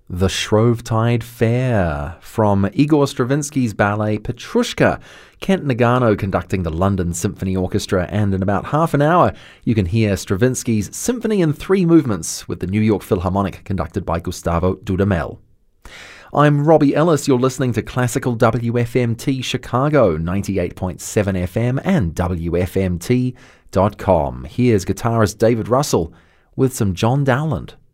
The Shrovetide Fair from Igor Stravinsky's ballet Petrushka. Kent Nagano conducting the London Symphony Orchestra, and in about half an hour you can hear Stravinsky's Symphony in Three Movements with the New York Philharmonic conducted by Gustavo Dudamel. I'm Robbie Ellis. You're listening to Classical WFMT Chicago 98.7 FM and WFMT.com. Here's guitarist David Russell with some John Dowland.